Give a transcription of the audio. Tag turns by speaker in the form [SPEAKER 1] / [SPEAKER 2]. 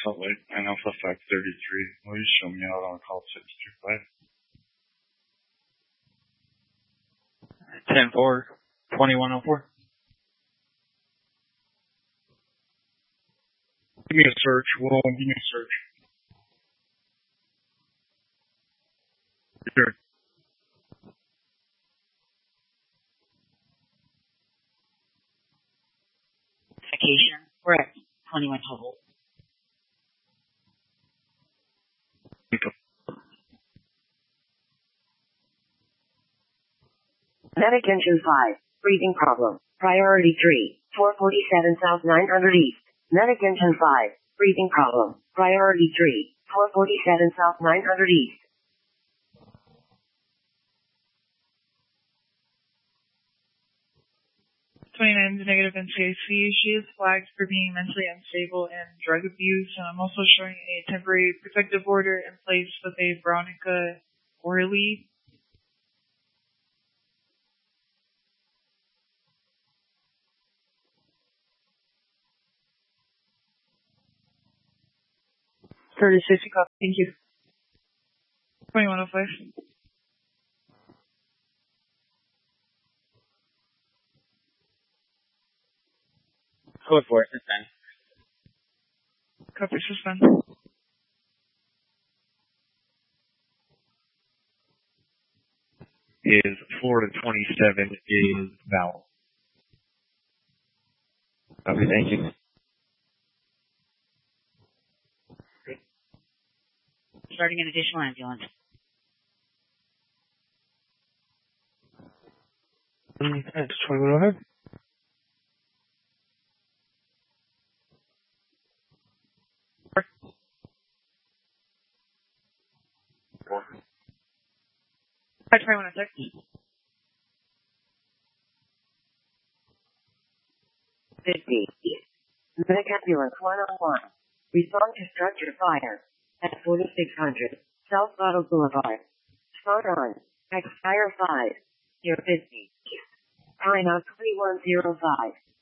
[SPEAKER 1] Salt Lake, 9 Alpha 533. Will you show me out on call 625?
[SPEAKER 2] 10-4, 2104.
[SPEAKER 1] Give me a search. Whoa, give me a search. Sure.
[SPEAKER 3] Vacation. We're at 21 total. Medic engine 5. Breathing problem. Priority 3. 447 South 900 East. Medic engine 5. Breathing problem. Priority 3. 447 South 900 East.
[SPEAKER 4] 29 is negative NCAC. She is flagged for being mentally unstable and drug abuse. And I'm also showing a temporary protective order in place with a Veronica Orley.
[SPEAKER 3] Curtis 50 copy.
[SPEAKER 4] Thank you. 2105.
[SPEAKER 2] Code for it, suspend.
[SPEAKER 4] Copy, suspend.
[SPEAKER 5] Is Florida 27 is Val.
[SPEAKER 2] Okay, thank you.
[SPEAKER 3] Starting an additional ambulance.
[SPEAKER 1] Thanks. 21 ahead.
[SPEAKER 4] Hi, 2106.
[SPEAKER 3] 50. Medic ambulance 101. Respond to structure fire at 4600 South Bottle Boulevard. Spot on. Expire 5. Near 50. Time out 3105.